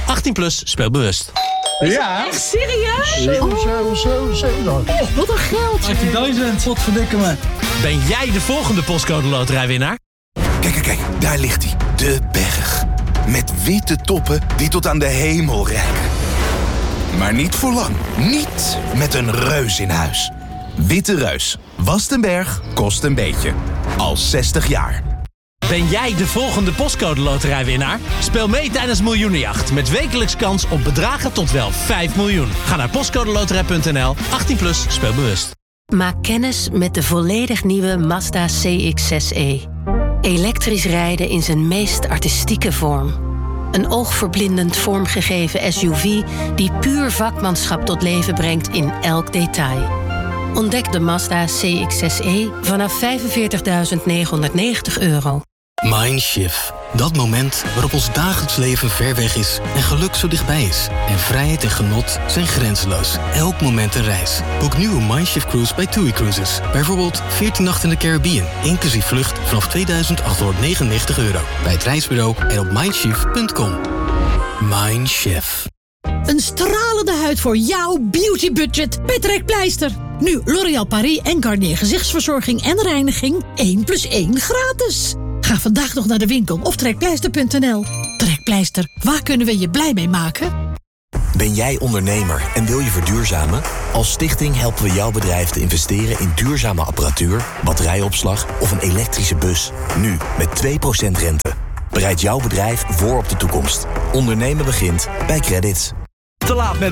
18 plus, speel bewust. Ja. Echt serieus? Zo. Oh, wat een geld. 18.000, wat verdikke me. Ben jij de volgende postcode loterijwinnaar? Kijk, daar ligt hij. De berg. Met witte toppen die tot aan de hemel reiken. Maar niet voor lang. Niet met een reus in huis. Witte Reus. Wast een berg, kost een beetje. Al 60 jaar. Ben jij de volgende postcode loterijwinnaar? Speel mee tijdens Miljoenenjacht met wekelijks kans op bedragen tot wel 5 miljoen. Ga naar postcodeloterij.nl. 18 plus, speel bewust. Maak kennis met de volledig nieuwe Mazda CX-6e. Elektrisch rijden in zijn meest artistieke vorm. Een oogverblindend vormgegeven SUV die puur vakmanschap tot leven brengt in elk detail. Ontdek de Mazda CX-6e vanaf €45.990. Mindshift. Dat moment waarop ons dagelijks leven ver weg is en geluk zo dichtbij is. En vrijheid en genot zijn grenzeloos. Elk moment een reis. Boek nu een Mindshift cruise bij TUI Cruises. Bijvoorbeeld 14 nachten in de Caribbean, inclusief vlucht vanaf €2.899. Bij het reisbureau en op mindshift.com. Mindshift. Een stralende huid voor jouw beautybudget bij Trekpleister. Nu L'Oréal Paris en Garnier gezichtsverzorging en reiniging 1+1 gratis. Ga vandaag nog naar de winkel of trekpleister.nl. Trekpleister, waar kunnen we je blij mee maken? Ben jij ondernemer en wil je verduurzamen? Als stichting helpen we jouw bedrijf te investeren in duurzame apparatuur, batterijopslag of een elektrische bus. Nu met 2% rente. Bereid jouw bedrijf voor op de toekomst. Ondernemen begint bij Credits. Te laat met